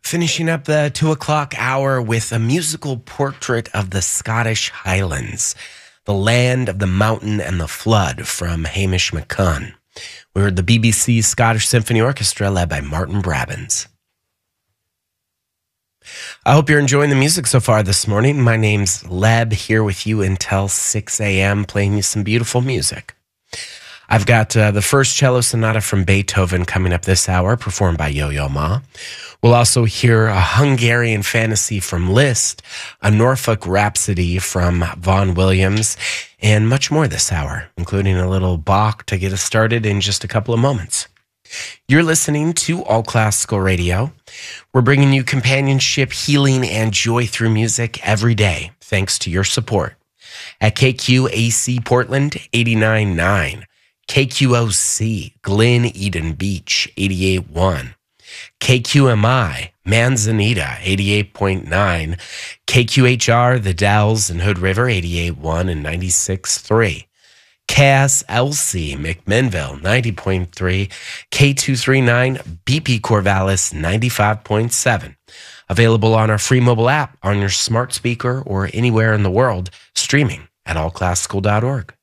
Finishing up the 2 o'clock hour with a musical portrait of the Scottish Highlands, the land of the mountain and the flood from Hamish McCunn. We heard the BBC Scottish Symphony Orchestra led by Martin Brabbins. I hope you're enjoying the music so far this morning. My name's Leb, here with you until 6 a.m., playing you some beautiful music. I've got the first cello sonata from Beethoven coming up this hour, performed by Yo-Yo Ma. We'll also hear a Hungarian fantasy from Liszt, a Norfolk Rhapsody from Vaughan Williams, and much more this hour, including a little Bach to get us started in just a couple of moments. You're listening to All Classical Radio. We're bringing you companionship, healing, and joy through music every day, thanks to your support. At KQAC Portland, 89.9. KQOC, Glen Eden Beach, 88.1. KQMI, Manzanita, 88.9. KQHR, The Dalles and Hood River, 88.1 and 96.3. KSLC, McMinnville, 90.3. K239, BP Corvallis, 95.7. Available on our free mobile app, on your smart speaker, or anywhere in the world, streaming at allclassical.org.